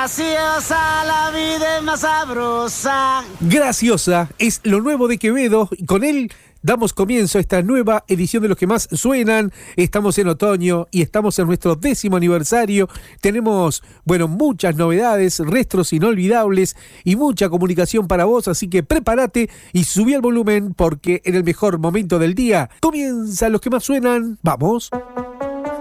graciosa, la vida es más sabrosa. Graciosa es lo nuevo de Quevedo y con él damos comienzo a esta nueva edición de Los que más suenan. Estamos en otoño y estamos en nuestro 10º aniversario. Tenemos, muchas novedades, rostros inolvidables y mucha comunicación para vos, así que prepárate y subí el volumen porque en el mejor momento del día comienzan Los que más suenan. ¡Vamos!